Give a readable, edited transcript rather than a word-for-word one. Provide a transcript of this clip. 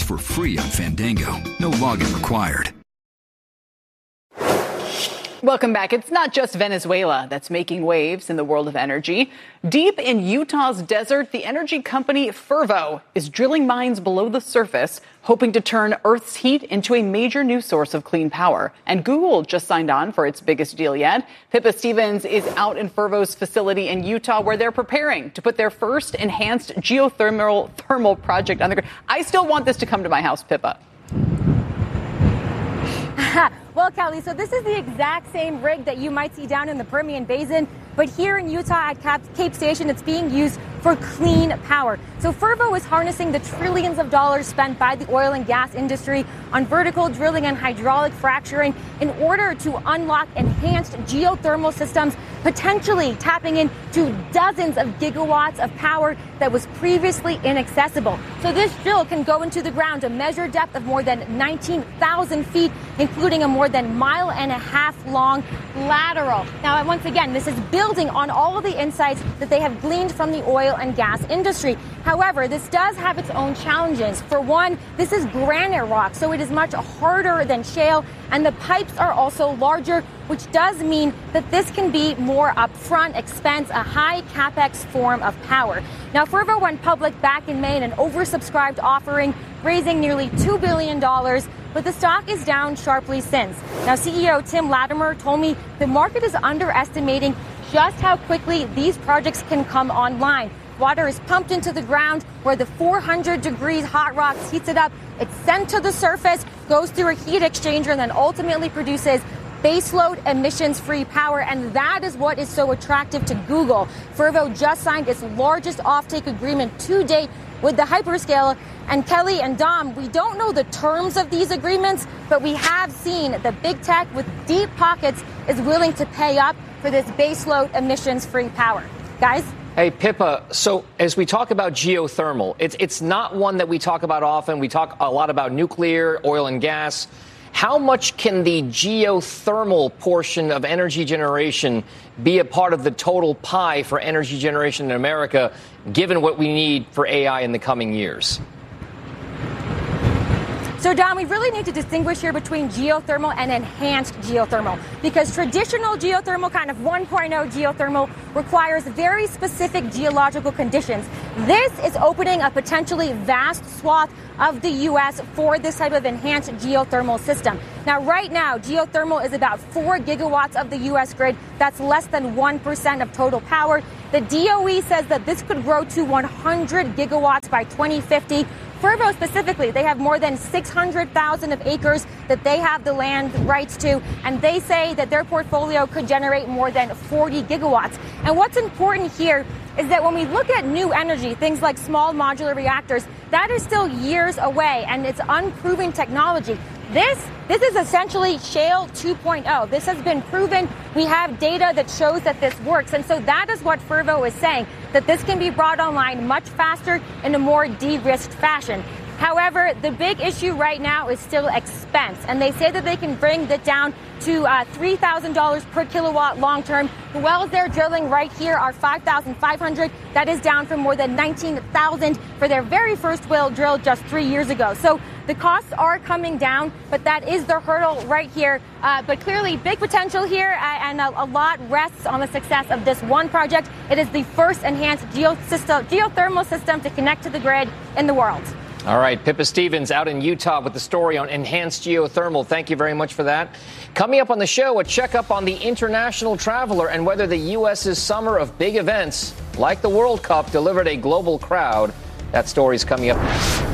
for free on Fandango. No login required. Welcome back. It's not just Venezuela that's making waves in the world of energy. Deep in Utah's desert, the energy company Fervo is drilling mines below the surface, hoping to turn Earth's heat into a major new source of clean power. And Google just signed on for its biggest deal yet. Pippa Stevens is out in Fervo's facility in Utah, where they're preparing to put their first enhanced thermal project on the ground. I still want this to come to my house, Pippa. Well, Kelly, so this is the exact same rig that you might see down in the Permian Basin, but here in Utah at Cape Station, it's being used for clean power. So Fervo is harnessing the trillions of dollars spent by the oil and gas industry on vertical drilling and hydraulic fracturing in order to unlock enhanced geothermal systems, potentially tapping into dozens of gigawatts of power that was previously inaccessible. So this drill can go into the ground to measure depth of more than 19,000 feet, including a more than mile-and-a-half long lateral. Now, once again, this is building on all of the insights that they have gleaned from the oil and gas industry. However, this does have its own challenges. For one, this is granite rock, so it is much harder than shale, and the pipes are also larger, which does mean that this can be more upfront expense, a high capex form of power. Now, Fervo went public back in May in an oversubscribed offering, raising nearly $2 billion, but the stock is down sharply since. Now, CEO Tim Latimer told me the market is underestimating just how quickly these projects can come online. Water is pumped into the ground where the 400 degrees hot rock heats it up. It's sent to the surface, goes through a heat exchanger, and then ultimately produces baseload emissions-free power, and that is what is so attractive to Google. Fervo just signed its largest offtake agreement to date with the hyperscaler. And Kelly and Dom, we don't know the terms of these agreements, but we have seen that big tech with deep pockets is willing to pay up for this baseload emissions-free power. Guys? Hey, Pippa, so as we talk about geothermal, it's not one that we talk about often. We talk a lot about nuclear, oil and gas. How much can the geothermal portion of energy generation be a part of the total pie for energy generation in America, given what we need for AI in the coming years? So, Don, we really need to distinguish here between geothermal and enhanced geothermal, because traditional geothermal, kind of 1.0 geothermal, requires very specific geological conditions. This is opening a potentially vast swath of the U.S. for this type of enhanced geothermal system. Now, right now, geothermal is about 4 gigawatts of the U.S. grid. That's less than 1% of total power. The DOE says that this could grow to 100 gigawatts by 2050. Fervo specifically, they have more than 600,000 of acres that they have the land rights to, and they say that their portfolio could generate more than 40 gigawatts. And what's important here is that when we look at new energy, things like small modular reactors, that is still years away, and it's unproven technology. This is essentially shale 2.0. This has been proven. We have data that shows that this works. And so that is what Fervo is saying, that this can be brought online much faster in a more de-risked fashion. However, the big issue right now is still expense. And they say that they can bring that down to $3,000 per kilowatt long term. The wells they're drilling right here are 5,500. That is down from more than 19,000 for their very first well drilled just 3 years ago. So the costs are coming down, but that is the hurdle right here. But clearly, big potential here, and a lot rests on the success of this one project. It is the first enhanced geothermal system to connect to the grid in the world. All right, Pippa Stevens out in Utah with the story on enhanced geothermal. Thank you very much for that. Coming up on the show, a checkup on the international traveler and whether the U.S.'s summer of big events like the World Cup delivered a global crowd. That story's coming up next.